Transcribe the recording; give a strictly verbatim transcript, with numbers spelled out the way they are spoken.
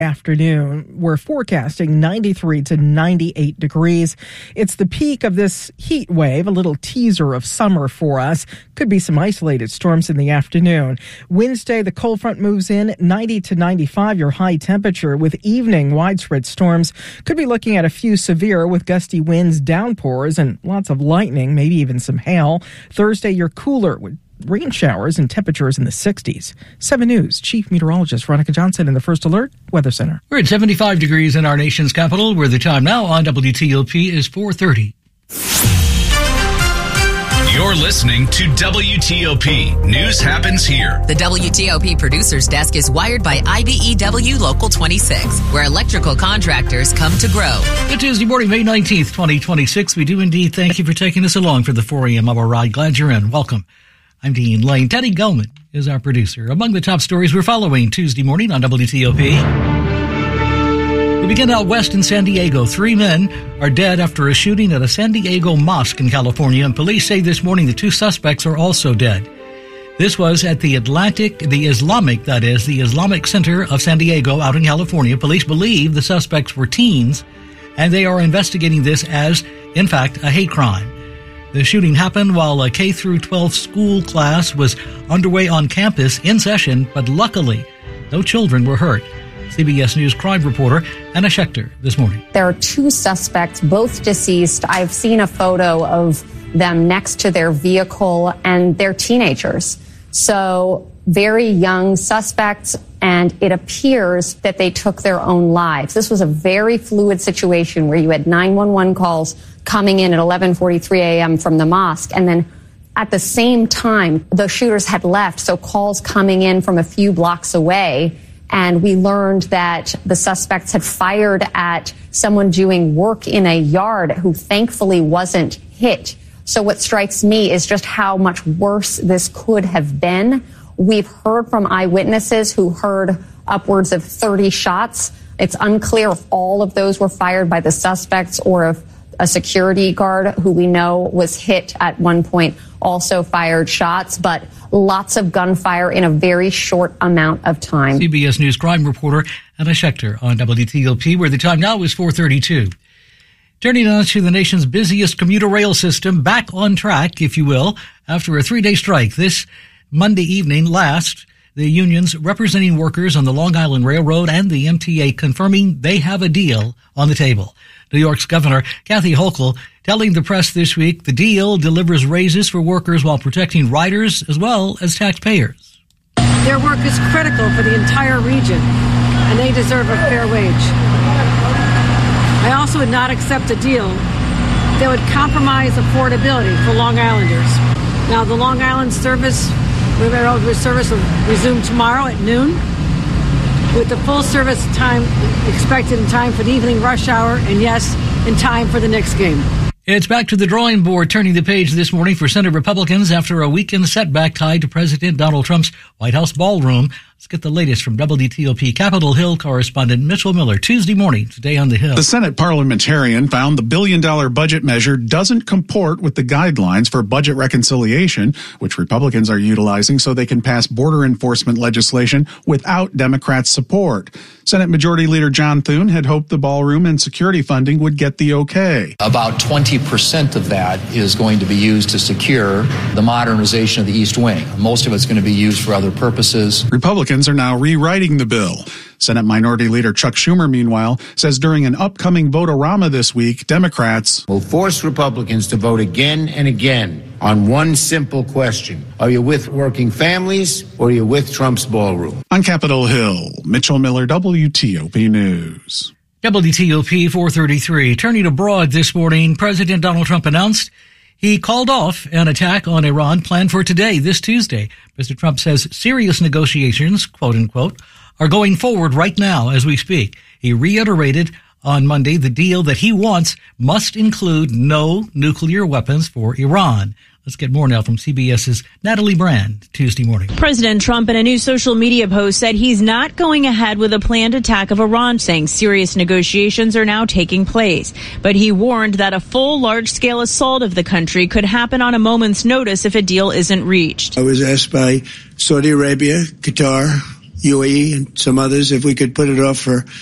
Afternoon. We're forecasting ninety-three to ninety-eight degrees. It's the peak of this heat wave, a little teaser of summer for us. Could be some isolated storms in the afternoon. Wednesday, the cold front moves in, ninety to ninety-five, your high temperature with evening widespread storms. Could be looking at a few severe with gusty winds, downpours, and lots of lightning, maybe even some hail. Thursday, you're cooler with rain showers and temperatures in the sixties. seven News Chief Meteorologist Veronica Johnson in the First Alert Weather Center. We're at seventy-five degrees in our nation's capital, where the time now on W T O P is four thirty. You're listening to W T O P. News happens here. The W T O P producer's desk is wired by I B E W Local twenty-six, where electrical contractors come to grow. Good Tuesday morning, May nineteenth, twenty twenty-six. We do indeed thank you for taking us along for the four a.m. hour ride. Glad you're in. Welcome. I'm Dean Lane. Teddy Gelman is our producer. Among the top stories we're following Tuesday morning on W T O P. We begin out west in San Diego. Three men are dead after a shooting at a San Diego mosque in California, and police say this morning the two suspects are also dead. This was at the Atlantic, the Islamic, that is, the Islamic Center of San Diego out in California. Police believe the suspects were teens, and they are investigating this as, in fact, a hate crime. The shooting happened while a K through twelve school class was underway on campus in session, but luckily, no children were hurt. C B S News crime reporter Anna Schechter this morning. There are two suspects, both deceased. I've seen a photo of them next to their vehicle, and they're teenagers. So very young suspects, and it appears that they took their own lives. This was a very fluid situation where you had nine one one calls coming in at eleven forty-three a.m. from the mosque, and then at the same time, the shooters had left, so calls coming in from a few blocks away, and we learned that the suspects had fired at someone doing work in a yard who thankfully wasn't hit. So what strikes me is just how much worse this could have been. We've heard from eyewitnesses who heard upwards of thirty shots. It's unclear if all of those were fired by the suspects or if a security guard who we know was hit at one point also fired shots, but lots of gunfire in a very short amount of time. C B S News crime reporter Anna Schechter on W T O P, where the time now is four thirty-two. Turning on to the nation's busiest commuter rail system, back on track, if you will, after a three-day strike. This Monday evening last, the unions representing workers on the Long Island Railroad and the M T A confirming they have a deal on the table. New York's Governor Kathy Hochul telling the press this week the deal delivers raises for workers while protecting riders as well as taxpayers. Their work is critical for the entire region, and they deserve a fair wage. I also would not accept a deal that would compromise affordability for Long Islanders. Now, the Long Island service, railroad service will resume tomorrow at noon, with the full service time expected in time for the evening rush hour, and yes, in time for the Knicks game. It's back to the drawing board, turning the page this morning for Senate Republicans after a weekend setback tied to President Donald Trump's White House ballroom. Let's get the latest from W T O P Capitol Hill correspondent Mitchell Miller. Tuesday morning, today on the Hill. The Senate parliamentarian found the billion-dollar budget measure doesn't comport with the guidelines for budget reconciliation, which Republicans are utilizing so they can pass border enforcement legislation without Democrats' support. Senate Majority Leader John Thune had hoped the ballroom and security funding would get the okay. About twenty percent of that is going to be used to secure the modernization of the East Wing. Most of it's going to be used for other purposes. Republicans are now rewriting the bill. Senate Minority Leader Chuck Schumer, meanwhile, says during an upcoming vote-a-rama this week, Democrats will force Republicans to vote again and again on one simple question. Are you with working families or are you with Trump's ballroom? On Capitol Hill, Mitchell Miller, W T O P News. W T O P four thirty-three. Turning abroad this morning, President Donald Trump announced he called off an attack on Iran planned for today, this Tuesday. Mister Trump says serious negotiations, quote unquote, are going forward right now as we speak. He reiterated on Monday the deal that he wants must include no nuclear weapons for Iran. Let's get more now from CBS's Natalie Brand, Tuesday morning. President Trump in a new social media post said he's not going ahead with a planned attack of Iran, saying serious negotiations are now taking place. But he warned that a full large-scale assault of the country could happen on a moment's notice if a deal isn't reached. I was asked by Saudi Arabia, Qatar, U A E and some others, if we could put it off for